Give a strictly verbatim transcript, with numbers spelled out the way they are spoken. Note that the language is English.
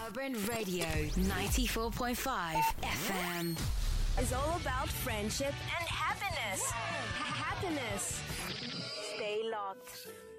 Urban Radio ninety-four point five F M is all about friendship and happiness. Happiness. Stay locked.